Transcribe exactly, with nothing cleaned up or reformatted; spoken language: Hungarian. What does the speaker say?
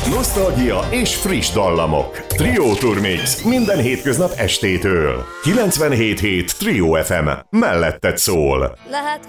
Nosztalgia és friss dallamok. Trio Tour Mix minden hétköznap estétől. kilencvenhét hét Trio ef em melletted szól. Lehet